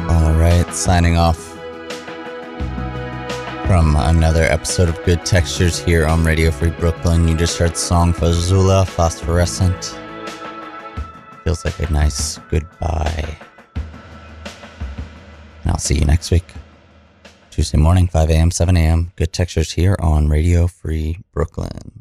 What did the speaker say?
All right, signing off from another episode of Good Textures here on Radio Free Brooklyn. You just heard the song Fazula, Phosphorescent. Feels like a nice goodbye. And I'll see you next week. Tuesday morning, 5 a.m., 7 a.m. Good Textures here on Radio Free Brooklyn.